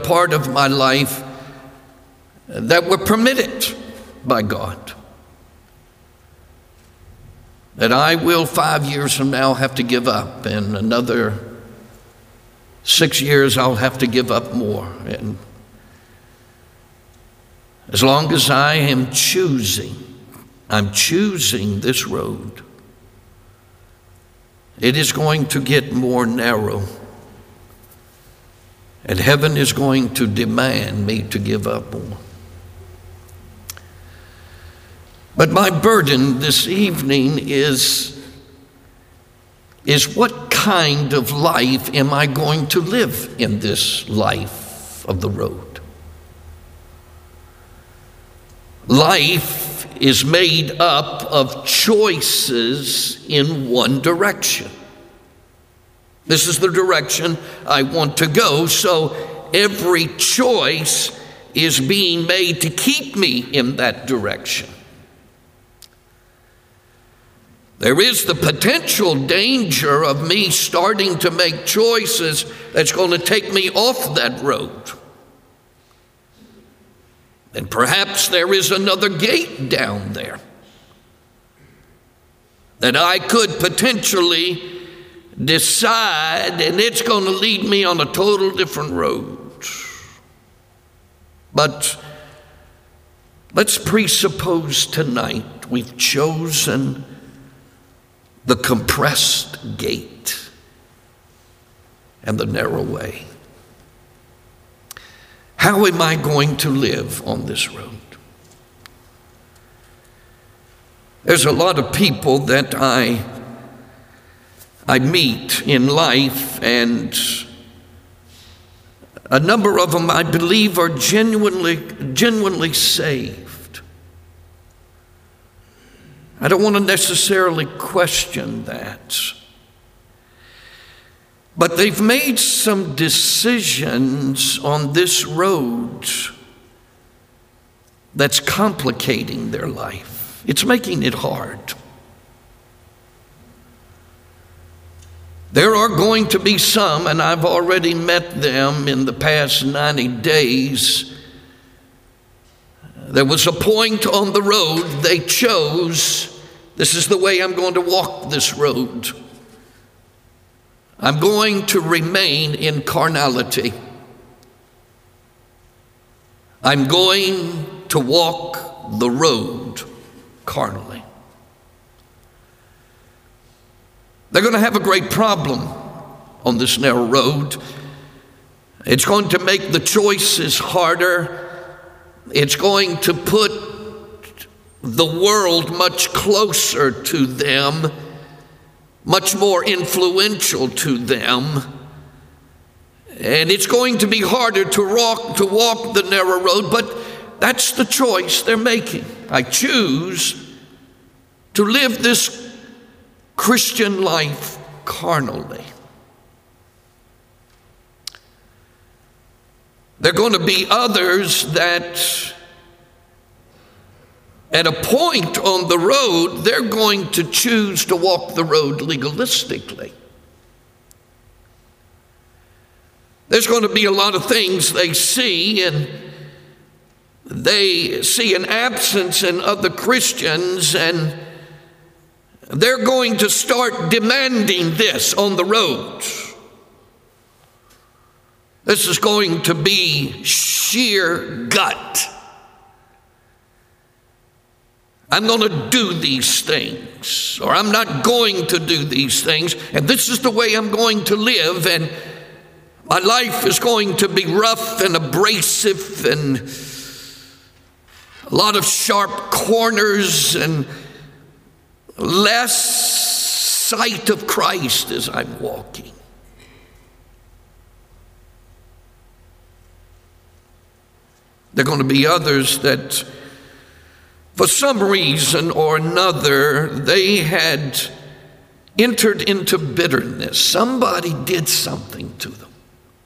part of my life that were permitted by God. That I will 5 years from now have to give up, and another 6 years I'll have to give up more. And as long as I'm choosing this road, it is going to get more narrow. And heaven is going to demand me to give up more. But my burden this evening is what kind of life am I going to live in this life of the road? Life is made up of choices in one direction. This is the direction I want to go, so every choice is being made to keep me in that direction. There is the potential danger of me starting to make choices that's going to take me off that road. And perhaps there is another gate down there that I could potentially decide, and it's going to lead me on a total different road. But let's presuppose tonight we've chosen the compressed gate and the narrow way. How am I going to live on this road? There's a lot of people that I meet in life, and a number of them I believe are genuinely saved. I don't want to necessarily question that. But they've made some decisions on this road that's complicating their life. It's making it hard. There are going to be some, and I've already met them in the past 90 days. There was a point on the road they chose, this is the way I'm going to walk this road. I'm going to remain in carnality. I'm going to walk the road carnally. They're going to have a great problem on this narrow road. It's going to make the choices harder. It's going to put the world much closer to them, much more influential to them. And it's going to be harder to walk the narrow road, but that's the choice they're making. I choose to live this Christian life carnally. There are going to be others that at a point on the road, they're going to choose to walk the road legalistically. There's going to be a lot of things they see, and they see an absence in other Christians, and they're going to start demanding this on the road. This is going to be sheer gut. I'm going to do these things, or I'm not going to do these things, and this is the way I'm going to live, and my life is going to be rough and abrasive and a lot of sharp corners and less sight of Christ as I'm walking. There are going to be others that for some reason or another, they had entered into bitterness. Somebody did something to them.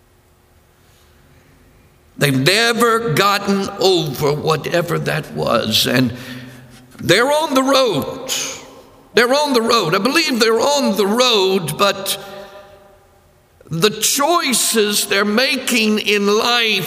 They've never gotten over whatever that was, and they're on the road. They're on the road. I believe they're on the road, but the choices they're making in life